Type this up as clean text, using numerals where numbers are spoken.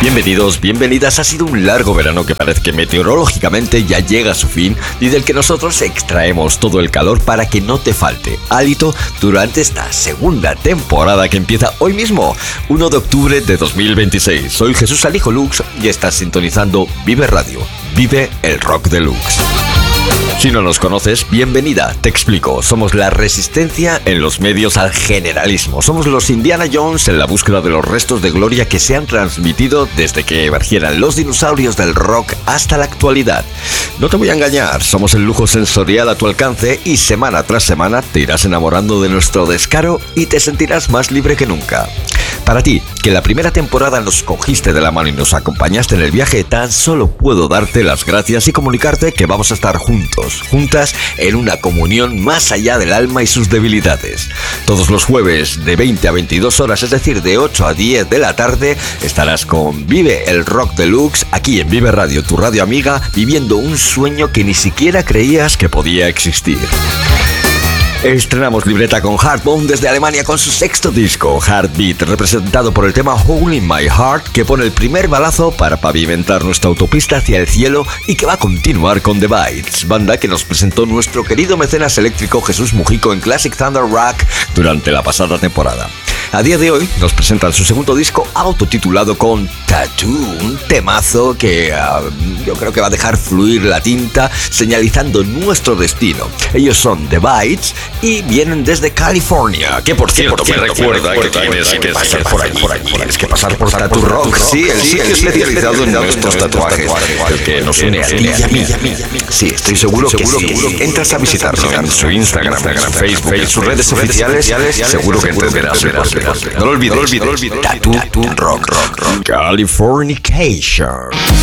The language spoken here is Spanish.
Bienvenidos, bienvenidas. Ha sido un largo verano que parece que meteorológicamente ya llega a su fin y del que nosotros extraemos todo el calor para que no te falte hálito durante esta segunda temporada que empieza hoy mismo, 1 de octubre de 2026. Soy Jesús Alijo Lux y estás sintonizando Vive Radio. Vive el rock deluxe. Si no nos conoces, bienvenida, te explico. Somos la resistencia en los medios al generalismo. Somos los Indiana Jones en la búsqueda de los restos de gloria que se han transmitido desde que emergieran los dinosaurios del rock hasta la actualidad. No te voy a engañar, somos el lujo sensorial a tu alcance y semana tras semana te irás enamorando de nuestro descaro y te sentirás más libre que nunca. Para ti, que la primera temporada nos cogiste de la mano y nos acompañaste en el viaje, tan solo puedo darte las gracias y comunicarte que vamos a estar juntas en una comunión más allá del alma y sus debilidades. Todos los jueves de 20 a 22 horas, es decir, de 8 a 10 de la tarde, estarás con Vive el Rock Deluxe aquí en Vive Radio, tu radio amiga, viviendo un sueño que ni siquiera creías que podía existir. Estrenamos libreta con Hardbone desde Alemania con su sexto disco, Heartbeat, representado por el tema Hole in My Heart, que pone el primer balazo para pavimentar nuestra autopista hacia el cielo y que va a continuar con The Bites, banda que nos presentó nuestro querido mecenas eléctrico Jesús Mujico en Classic Thunder Rock durante la pasada temporada. A día de hoy nos presentan su segundo disco autotitulado con Tattoo, un temazo que yo creo que va a dejar fluir la tinta señalizando nuestro destino. Ellos son The Bites y vienen desde California, que por cierto me recuerda que tienes que pasar por allí. Tienes que pasar por Tattoo Rock, sí, el sitio especializado en nuestros tatuajes, el que nos une a ti y a mí. Sí, estoy seguro que si entras a visitarlo en su Instagram, en su Facebook, en sus redes oficiales, seguro que entenderás. No lo olvides. Tattoo Rock. Californication.